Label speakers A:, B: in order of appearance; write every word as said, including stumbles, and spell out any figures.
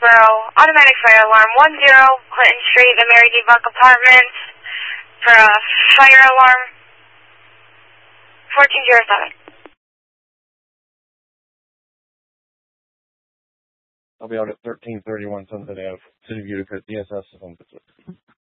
A: Foxborough, automatic fire alarm one zero, Clinton Street, the Mary D. Buck Apartments, for a fire alarm fourteen zero seven.
B: I'll be out at thirteen thirty-one Sunset Avenue, City View, D S S.